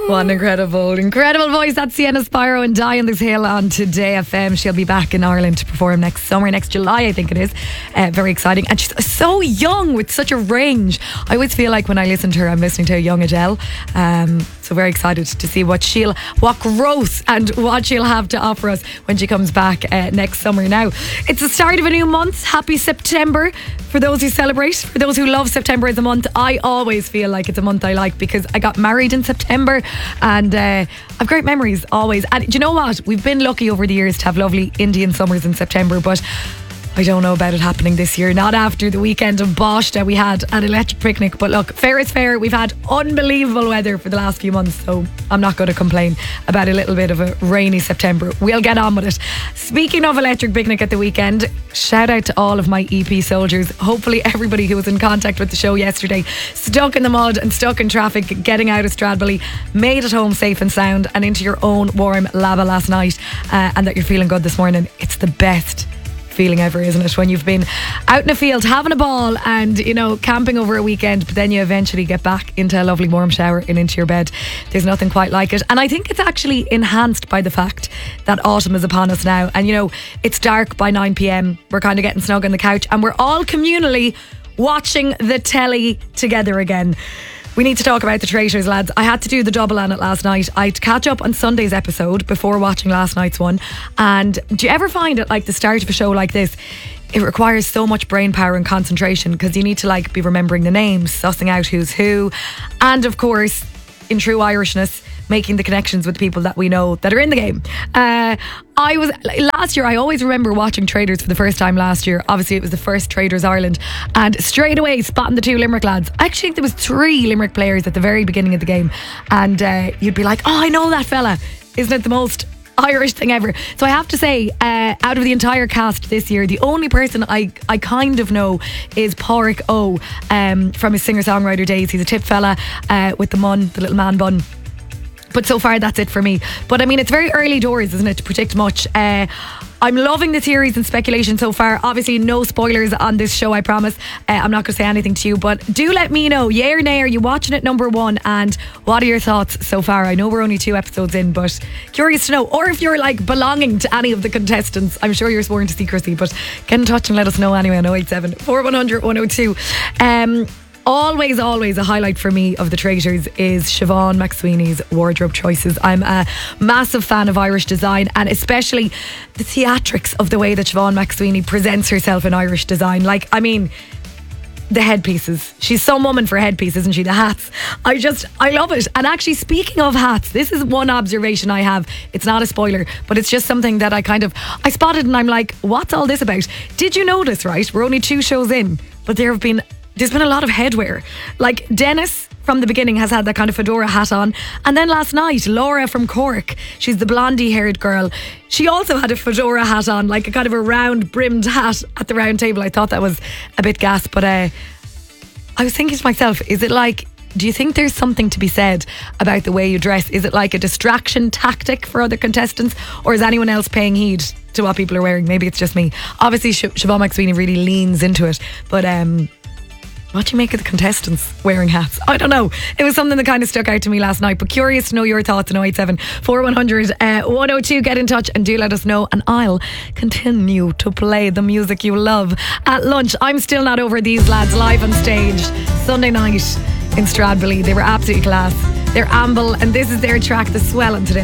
What an incredible voice. That's Sienna Spyro and Die on This Hill on Today FM. She'll be back in Ireland to perform next summer, next July, I think it is. Very exciting. And she's so young with such a range. I always feel like when I listen to her, I'm listening to a young Adele. So very excited to see what growth and what she'll have to offer us when she comes back next summer. Now, it's the start of a new month. Happy September for those who celebrate, for those who love September as a month. I always feel like it's a month I like because I got married in September and I've great memories always. And do you know what? We've been lucky over the years to have lovely Indian summers in September, but I don't know about it happening this year. Not after the weekend of Bosch that we had at Electric Picnic. But look, fair is fair. We've had unbelievable weather for the last few months, so I'm not going to complain about a little bit of a rainy September. We'll get on with it. Speaking of Electric Picnic at the weekend, shout out to all of my EP soldiers. Hopefully everybody who was in contact with the show yesterday, stuck in the mud and stuck in traffic, getting out of Stradbally, made it home safe and sound and into your own warm lava last night, and that you're feeling good this morning. It's the best feeling ever, isn't it, when you've been out in a field having a ball and, you know, camping over a weekend, but then you eventually get back into a lovely warm shower and into your bed. There's nothing quite like it. And I think it's actually enhanced by the fact that autumn is upon us now, and you know, it's dark by 9pm. We're kind of getting snug on the couch and we're all communally watching the telly together again. We need to talk about The Traitors, lads. I had to do the double on it last night. I'd catch up on Sunday's episode before watching last night's one. And do you ever find it like the start of a show like this, it requires so much brain power and concentration because you need to like be remembering the names, sussing out who's who, and of course, in true Irishness, making the connections with the people that we know that are in the game. Last year, I always remember watching Traitors for the first time last year. Obviously, it was the first Traitors Ireland, and straight away spotting the two Limerick lads. I actually think there was 3 Limerick players at the very beginning of the game, and you'd be like, oh, I know that fella. Isn't it the most Irish thing ever? So I have to say, out of the entire cast this year, the only person I kind of know is Pádraig O, from his singer-songwriter days. He's a tip fella with the little man bun. But so far, that's it for me. But I mean, it's very early doors, isn't it, to predict much. I'm loving the theories and speculation so far. Obviously, no spoilers on this show, I promise. I'm not going to say anything to you, but do let me know, yay or nay, are you watching it, number one? And what are your thoughts so far? I know we're only 2 episodes in, but curious to know. Or if you're like belonging to any of the contestants, I'm sure you're sworn to secrecy, but get in touch and let us know anyway on 087 4100 102. Always a highlight for me of The Traitors is Siobhan McSweeney's wardrobe choices. I'm a massive fan of Irish design, and especially the theatrics of the way that Siobhan McSweeney presents herself in Irish design. Like, I mean, the headpieces. She's some woman for headpiece, isn't she? The hats. I love it. And actually, speaking of hats, this is one observation I have. It's not a spoiler, but it's just something that I spotted and I'm like, what's all this about? Did you notice, right? We're only 2 shows in, but there's been a lot of headwear. Like Dennis from the beginning has had that kind of fedora hat on, and then last night Laura from Cork, she's the blondie haired girl, she also had a fedora hat on, like a kind of a round brimmed hat at the round table. I thought that was a bit gas, but I was thinking to myself, is it like, do you think there's something to be said about the way you dress? Is it like a distraction tactic for other contestants, or is anyone else paying heed to what people are wearing? Maybe it's just me. Obviously Siobhan McSweeney really leans into it, but what do you make of the contestants wearing hats? I don't know. It was something that kind of stuck out to me last night, but curious to know your thoughts on 087 4100 102. Get in touch and do let us know, and I'll continue to play the music you love at lunch. I'm still not over these lads live on stage Sunday night in Stradbally. They were absolutely class. They're Amble, and this is their track, The Swellin' Today.